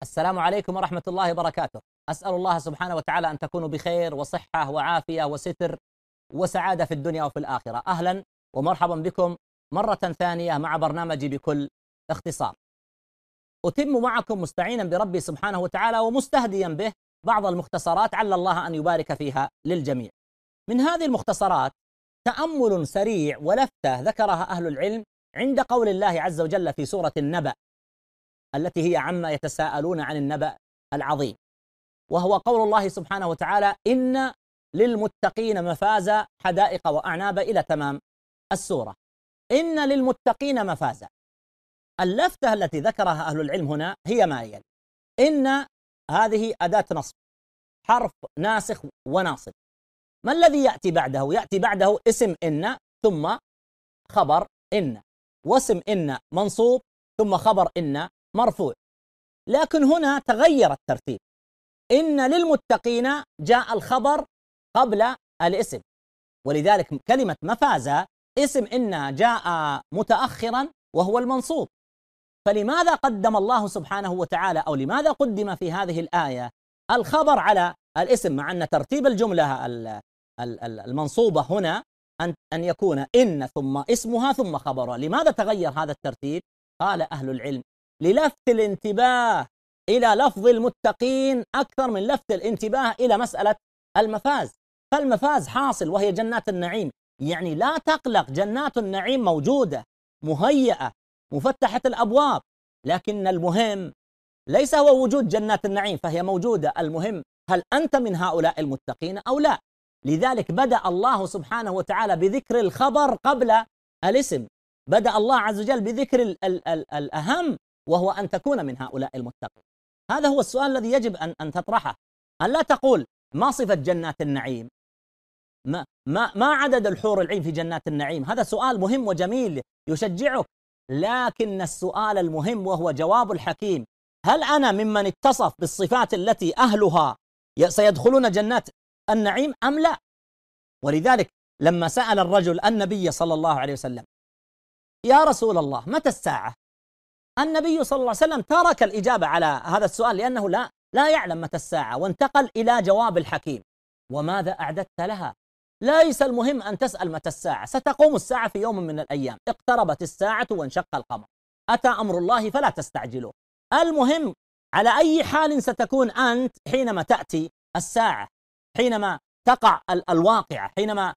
السلام عليكم ورحمة الله وبركاته. أسأل الله سبحانه وتعالى أن تكونوا بخير وصحة وعافية وستر وسعادة في الدنيا وفي الآخرة. أهلا ومرحبا بكم مرة ثانية مع برنامجي بكل اختصار. أتم معكم مستعينا بربي سبحانه وتعالى ومستهديا به بعض المختصرات عل الله أن يبارك فيها للجميع. من هذه المختصرات تأمل سريع ولفتة ذكرها أهل العلم عند قول الله عز وجل في سورة النبأ التي هي عما يتساءلون عن النبأ العظيم، وهو قول الله سبحانه وتعالى: إن للمتقين مفازا حدائق وأعناب، إلى تمام السورة. إن للمتقين مفازا. اللفتة التي ذكرها أهل العلم هنا هي ما يلي: إن هذه أداة نصب، حرف ناسخ وناصب. ما الذي يأتي بعده؟ يأتي بعده اسم إن ثم خبر إن، واسم إن منصوب ثم خبر إن مرفوع. لكن هنا تغير الترتيب. إن للمتقين جاء الخبر قبل الاسم، ولذلك كلمة مفازة اسم إن جاء متأخرا وهو المنصوب. فلماذا قدم الله سبحانه وتعالى، أو لماذا قدم في هذه الآية الخبر على الاسم، مع أن ترتيب الجملة المنصوبة هنا أن يكون إن ثم اسمها ثم خبرها؟ لماذا تغير هذا الترتيب؟ قال أهل العلم: للفت الانتباه إلى لفظ المتقين أكثر من لفت الانتباه إلى مسألة المفاز. فالمفاز حاصل وهي جنات النعيم، يعني لا تقلق، جنات النعيم موجودة مهيئة مفتحة الأبواب. لكن المهم ليس هو وجود جنات النعيم، فهي موجودة، المهم هل أنت من هؤلاء المتقين أو لا. لذلك بدأ الله سبحانه وتعالى بذكر الخبر قبل الاسم. بدأ الله عز وجل بذكر الأهم، وهو أن تكون من هؤلاء المتقين. هذا هو السؤال الذي يجب أن تطرحه، أن لا تقول ما صفة جنات النعيم، ما عدد الحور العين في جنات النعيم. هذا سؤال مهم وجميل يشجعك، لكن السؤال المهم وهو جواب الحكيم: هل أنا ممن اتصف بالصفات التي أهلها سيدخلون جنات النعيم أم لا؟ ولذلك لما سأل الرجل النبي صلى الله عليه وسلم: يا رسول الله متى الساعة؟ النبي صلى الله عليه وسلم ترك الإجابة على هذا السؤال لأنه لا يعلم متى الساعة، وانتقل إلى جواب الحكيم: وماذا أعددت لها؟ ليس المهم أن تسأل متى الساعة، ستقوم الساعة في يوم من الأيام، اقتربت الساعة وانشق القمر، أتى أمر الله فلا تستعجلوا. المهم على أي حال ستكون أنت حينما تأتي الساعة، حينما تقع الواقعة، حينما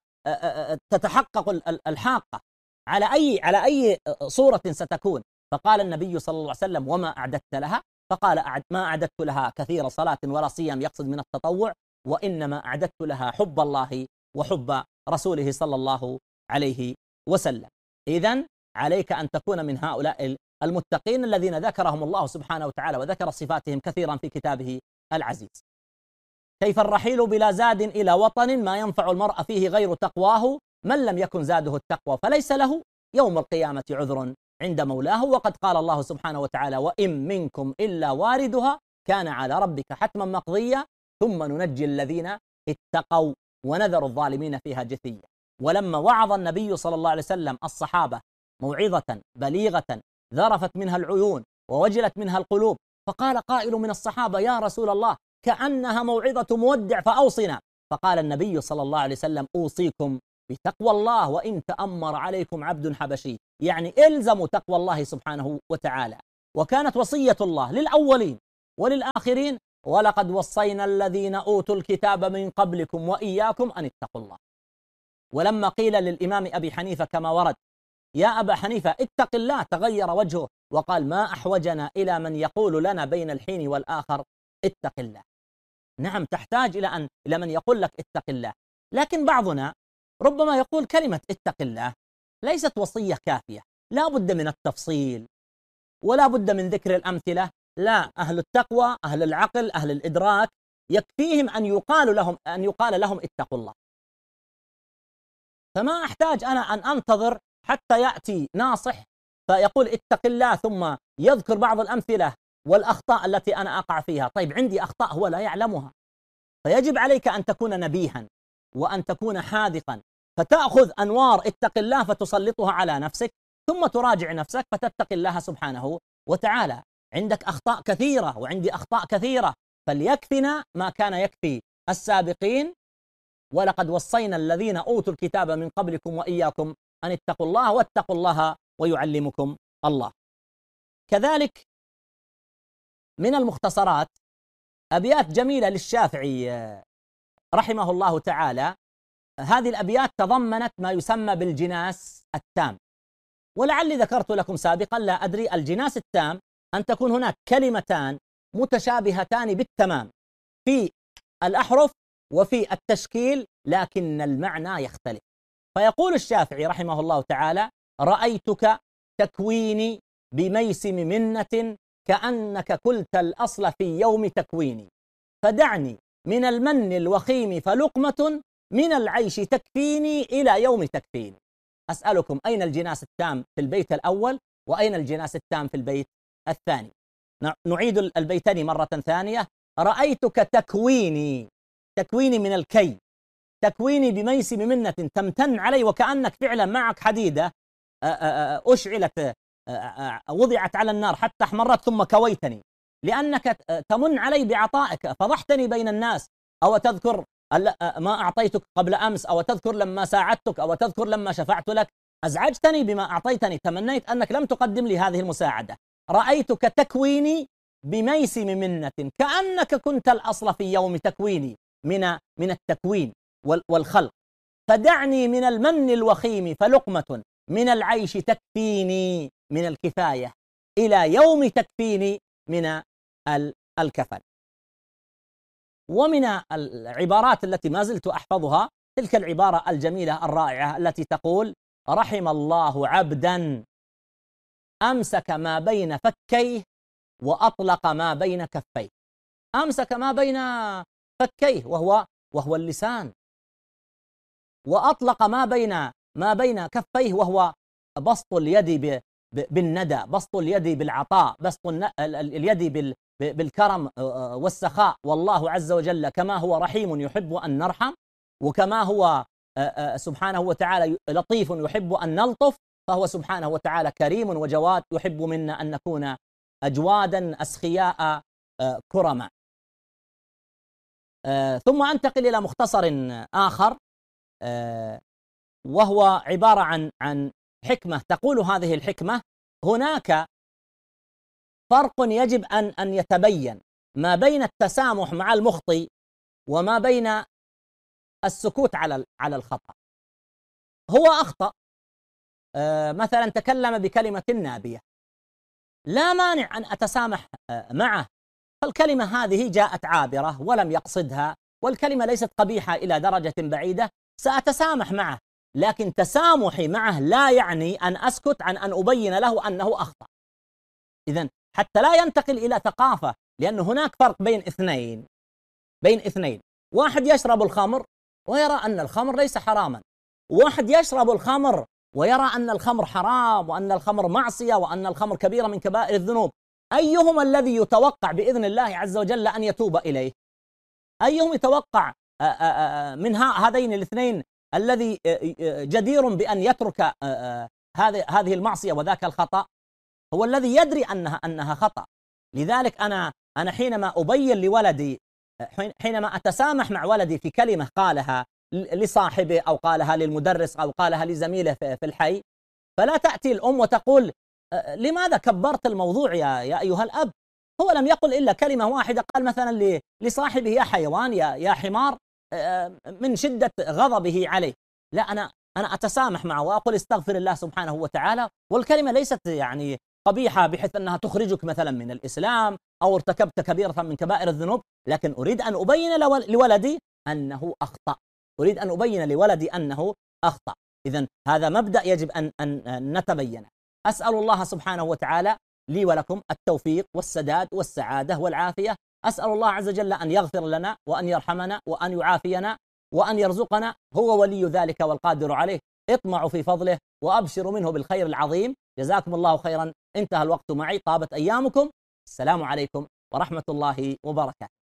تتحقق الحاقة، على أي صورة ستكون. فقال النبي صلى الله عليه وسلم: وما أعددت لها؟ فقال: ما أعددت لها كثير صلاة ولا صيام، يقصد من التطوع، وإنما أعددت لها حب الله وحب رسوله صلى الله عليه وسلم. إذن عليك أن تكون من هؤلاء المتقين الذين ذكرهم الله سبحانه وتعالى وذكر صفاتهم كثيرا في كتابه العزيز. كيف الرحيل بلا زاد إلى وطن ما ينفع المرء فيه غير تقواه، من لم يكن زاده التقوى فليس له يوم القيامة عذر عند مولاه. وقد قال الله سبحانه وتعالى: وإن منكم إلا واردها كان على ربك حتما مقضيا ثم ننجي الذين اتقوا ونذر الظالمين فيها جثيا. ولما وعظ النبي صلى الله عليه وسلم الصحابة موعظة بليغة ذرفت منها العيون ووجلت منها القلوب، فقال قائل من الصحابة: يا رسول الله كأنها موعظة مودع فأوصنا. فقال النبي صلى الله عليه وسلم: أوصيكم بتقوى الله وإن تأمر عليكم عبد حبشي، يعني إلزموا تقوى الله سبحانه وتعالى. وكانت وصية الله للأولين وللآخرين: ولقد وصينا الذين أوتوا الكتاب من قبلكم وإياكم أن اتقوا الله. ولما قيل للإمام أبي حنيفة كما ورد: يا أبا حنيفة اتق الله، تغير وجهه وقال: ما أحوجنا إلى من يقول لنا بين الحين والآخر اتق الله. نعم، تحتاج إلى من يقول لك اتق الله، لكن بعضنا ربما يقول كلمة اتق الله ليست وصية كافية، لا بد من التفصيل ولا بد من ذكر الأمثلة. لا، أهل التقوى، أهل العقل، أهل الإدراك يكفيهم أن يقال لهم اتقوا الله. فما أحتاج أنا أن أنتظر حتى يأتي ناصح فيقول اتق الله ثم يذكر بعض الأمثلة والأخطاء التي أنا أقع فيها. طيب عندي أخطاء هو لا يعلمها، فيجب عليك أن تكون نبيها وأن تكون حاذقا، فتأخذ أنوار اتق الله فتسلطها على نفسك، ثم تراجع نفسك فتتقي الله سبحانه وتعالى. عندك أخطاء كثيرة وعندي أخطاء كثيرة، فليكفنا ما كان يكفي السابقين. ولقد وصينا الذين أوتوا الكتاب من قبلكم وإياكم أن اتقوا الله واتقوا الله ويعلمكم الله. كذلك من المختصرات أبيات جميلة للشافعي رحمه الله تعالى. هذه الأبيات تضمنت ما يسمى بالجناس التام، ولعلي ذكرت لكم سابقا، لا أدري، الجناس التام أن تكون هناك كلمتان متشابهتان بالتمام في الأحرف وفي التشكيل، لكن المعنى يختلف. فيقول الشافعي رحمه الله تعالى: رأيتك تكويني بميسم منة كأنك كلت الأصل في يوم تكويني، فدعني من المن الوخيم فلقمة من العيش تكفيني إلى يوم تكفيني. أسألكم أين الجناس التام في البيت الأول وأين الجناس التام في البيت الثاني؟ نعيد البيتين مرة ثانية. رأيتك تكويني، تكويني من الكي، تكويني بميسم منة، تمتن علي وكأنك فعلا معك حديدة أشعلت، وضعت على النار حتى احمرت ثم كويتني، لأنك تمن علي بعطائك، فضحتني بين الناس. أو تذكر ما أعطيتك قبل أمس، أو تذكر لما ساعدتك، أو تذكر لما شفعت لك، أزعجتني بما أعطيتني، تمنيت أنك لم تقدم لي هذه المساعدة. رأيتك تكويني بميسم منة كأنك كنت الأصل في يوم تكويني، من التكوين والخلق، فدعني من المن الوخيم فلقمة من العيش تكفيني، من الكفاية، إلى يوم تكفيني من الكفن. ومن العبارات التي ما زلت أحفظها تلك العبارة الجميلة الرائعة التي تقول: رحم الله عبدا أمسك ما بين فكيه وأطلق ما بين كفيه. أمسك ما بين فكيه وهو اللسان، وأطلق ما بين كفيه وهو بسط اليد بالندى، بسط اليد بالعطاء، بسط اليد بالكرم والسخاء. والله عز وجل كما هو رحيم يحب أن نرحم، وكما هو سبحانه وتعالى لطيف يحب أن نلطف، فهو سبحانه وتعالى كريم وجواد يحب منا أن نكون أجوادا أسخياء كرما. ثم أنتقل إلى مختصر آخر، وهو عبارة عن حكمة. تقول هذه الحكمة: هناك فرق يجب أن يتبين ما بين التسامح مع المخطئ وما بين السكوت على الخطأ. هو أخطأ، مثلا تكلم بكلمة نابية، لا مانع أن أتسامح معه، فالكلمة هذه جاءت عابرة ولم يقصدها، والكلمة ليست قبيحة إلى درجة بعيدة، سأتسامح معه. لكن تسامحي معه لا يعني أن أسكت عن أن أبين له أنه أخطأ. إذن حتى لا ينتقل إلى ثقافة، لأن هناك فرق بين اثنين، واحد يشرب الخمر ويرى أن الخمر ليس حراما، واحد يشرب الخمر ويرى أن الخمر حرام، وأن الخمر معصية، وأن الخمر كبيرة من كبائر الذنوب. أيهما الذي يتوقع بإذن الله عز وجل أن يتوب إليه؟ أيهم يتوقع من هذين الاثنين الذي جدير بأن يترك هذه المعصية وذاك الخطأ؟ هو الذي يدري أنها خطأ. لذلك أنا حينما أبين لولدي، حينما أتسامح مع ولدي في كلمة قالها لصاحبه أو قالها للمدرس أو قالها لزميله في الحي، فلا تأتي الأم وتقول: لماذا كبرت الموضوع يا أيها الأب؟ هو لم يقل إلا كلمة واحدة، قال مثلا لصاحبه: يا حيوان، يا حمار، من شدة غضبه عليه. لا، أنا أتسامح معه وأقول: استغفر الله سبحانه وتعالى، والكلمة ليست يعني قبيحة بحيث أنها تخرجك مثلا من الإسلام أو ارتكبت كبيرة من كبائر الذنوب، لكن أريد أن أبين لولدي أنه أخطأ، أريد أن أبين لولدي أنه أخطأ. إذن هذا مبدأ يجب أن نتبينه. أسأل الله سبحانه وتعالى لي ولكم التوفيق والسداد والسعادة والعافية. أسأل الله عز وجل أن يغفر لنا وأن يرحمنا وأن يعافينا وأن يرزقنا، هو ولي ذلك والقادر عليه. اطمعوا في فضله وأبشروا منه بالخير العظيم. جزاكم الله خيرا. انتهى الوقت معي، طابت أيامكم. السلام عليكم ورحمة الله وبركاته.